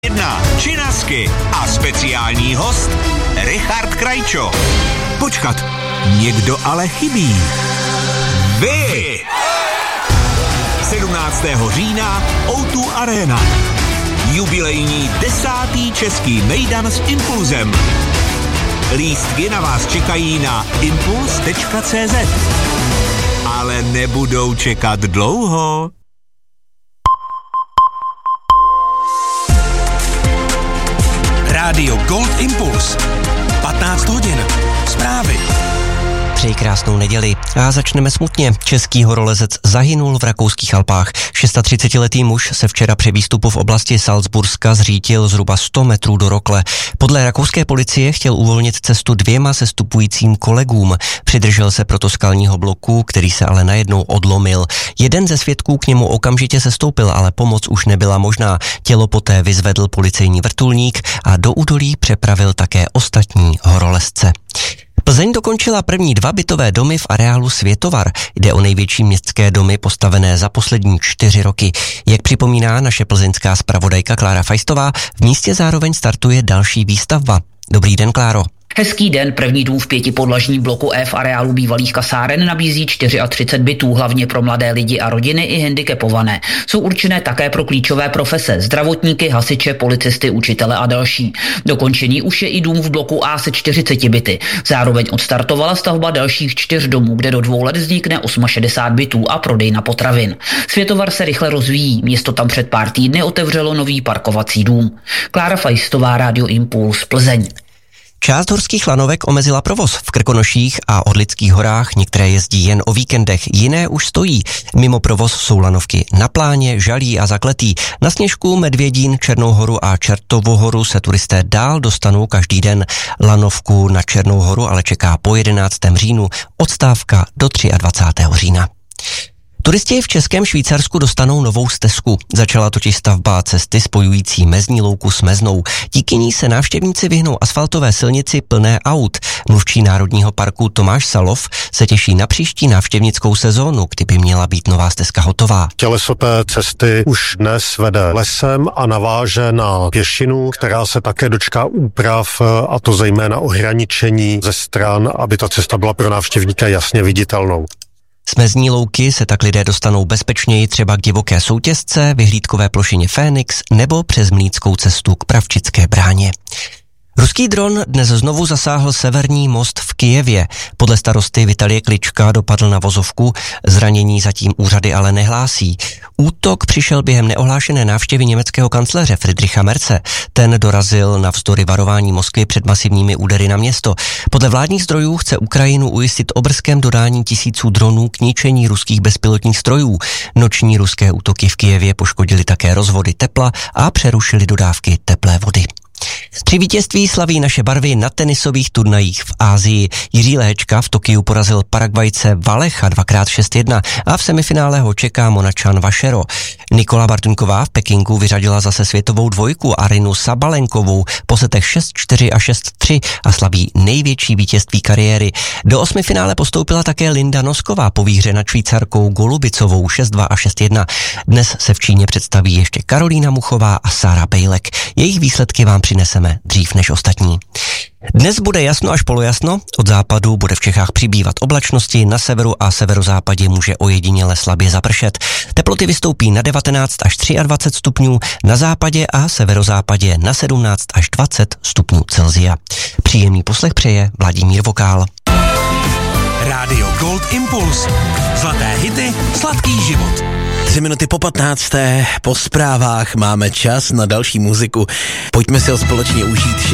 Činasky a speciální host Richard Krajčo. Počkat, někdo ale chybí. Vy! 17. října O2 Arena. Jubilejní 10. český mejdan s Impulzem. Lístky na vás čekají na impuls.cz. Ale nebudou čekat dlouho. Rádio Gold Impuls. 15 hodin. Zprávy. Přeji krásnou neděli a začneme smutně. Český horolezec zahynul v rakouských Alpách. 36letý muž se včera při výstupu v oblasti Salzburska zřítil zhruba 100 metrů do rokle. Podle rakouské policie chtěl uvolnit cestu 2 sestupujícím kolegům. Přidržel se proto skalního bloku, který se ale najednou odlomil. Jeden ze svědků k němu okamžitě sestoupil, ale pomoc už nebyla možná. Tělo poté vyzvedl policejní vrtulník a do údolí přepravil také ostatní horolezce. Plzeň dokončila první 2 bytové domy v areálu Světovar. Jde o největší městské domy postavené za poslední 4 roky. Jak připomíná naše plzeňská zpravodajka Klára Fajstová, v místě zároveň startuje další výstavba. Dobrý den, Kláro. Hezký den, první dům v 5podlažním bloku E v areálu bývalých kasáren nabízí 34 bytů, hlavně pro mladé lidi a rodiny i handicapované. Jsou určené také pro klíčové profese, zdravotníky, hasiče, policisty, učitele a další. Dokončený už je i dům v bloku A se 40 byty. Zároveň odstartovala stavba dalších 4 domů, kde do 2 let vznikne 68 bytů a prodejna potravin. Světovar se rychle rozvíjí, město tam před pár týdny otevřelo nový parkovací dům. Klára Fajstová, Rádio Impuls, Plzeň. Část horských lanovek omezila provoz v Krkonoších a Orlických horách, některé jezdí jen o víkendech, jiné už stojí. Mimo provoz jsou lanovky na Pláně, Žalí a Zakletý. Na Sněžku, Medvědín, Černou horu a Čertovou horu se turisté dál dostanou každý den. Lanovku na Černou horu ale čeká po 11. říjnu, odstávka do 23. října. Turisti v Českém Švýcarsku dostanou novou stezku. Začala totiž stavba cesty spojující Mezní louku s Meznou. Díky ní se návštěvníci vyhnou asfaltové silnici plné aut. Mluvčí Národního parku Tomáš Salov se těší na příští návštěvnickou sezónu, kdy by měla být nová stezka hotová. Těleso té cesty už dnes vede lesem a naváže na pěšinu, která se také dočká úprav, a to zejména ohraničení ze stran, aby ta cesta byla pro návštěvníka jasně viditelnou. Z Mezní louky se tak lidé dostanou bezpečněji třeba k divoké soutězce, vyhlídkové plošině Fénix nebo přes Mlýnskou cestu k Pravčické bráně. Ruský dron dnes znovu zasáhl severní most v Kyjevě. Podle starosty Vitalie Klička dopadl na vozovku, zranění zatím úřady ale nehlásí. Útok přišel během neohlášené návštěvy německého kancléře Friedricha Merze. Ten dorazil navzdory varování Moskvy před masivními údery na město. Podle vládních zdrojů chce Ukrajinu ujistit o brzkém dodání tisíců dronů k ničení ruských bezpilotních strojů. Noční ruské útoky v Kyjevě poškodily také rozvody tepla a přerušily dodávky teplé vody. 3 vítězství slaví naše barvy na tenisových turnajích v Asii. Jiří Lehečka v Tokiu porazil Paragvajce Valecha 2x6-1 a v semifinále ho čeká Monačan Vašero. Nikola Bartunková v Pekingu vyřadila zase světovou dvojku Arinu Sabalenkovou po setech 6-4 a 6-3 a slaví největší vítězství kariéry. Do 8. finále postoupila také Linda Nosková po výhře nad Švýcarkou Golubicovou 6-2 a 6-1. Dnes se v Číně představí ještě Karolína Muchová a Sára Bejlek. Jejich výsledky vám přineseme dřív než ostatní. Dnes bude jasno až polojasno, od západu bude v Čechách přibývat oblačnosti, na severu a severozápadě může ojediněle slabě zapršet. Teploty vystoupí na 19 až 23 stupňů, na západě a severozápadě na 17 až 20 stupňů Celsia. Příjemný poslech přeje Vladimír Vokál. Rádio Gold Impuls. Zlaté hity, sladký život. 3 minuty po 15. Po zprávách máme čas na další muziku. Pojďme si ho společně užít.